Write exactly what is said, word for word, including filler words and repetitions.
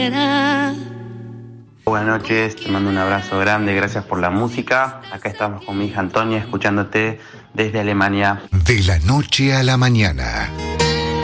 Buenas noches, te mando un abrazo grande, gracias por la música. Acá estamos con mi hija Antonia escuchándote desde Alemania. De la noche a la mañana.